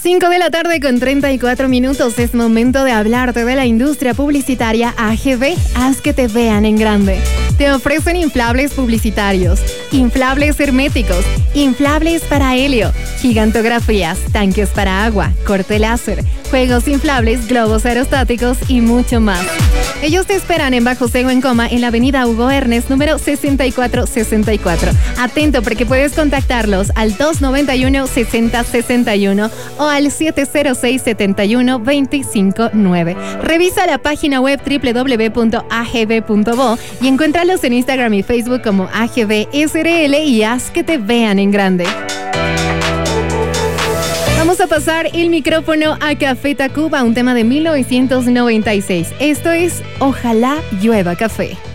5 de la tarde con 34 minutos. Es momento de hablarte de la industria publicitaria AGV. Haz que te vean en grande. Te ofrecen inflables publicitarios, inflables herméticos, inflables para helio, gigantografías, tanques para agua, corte láser, juegos inflables, globos aerostáticos y mucho más. Ellos te esperan en Bajo Cego en Coma, en la avenida Hugo Ernest, número 6464. Atento porque puedes contactarlos al 291-6061 o al 706-71-259. Revisa la página web www.agv.bo y encuéntralos en Instagram y Facebook como AGV SRL y haz que te vean en grande. Vamos a pasar el micrófono a Café Tacuba, un tema de 1996. Esto es Ojalá Llueva Café.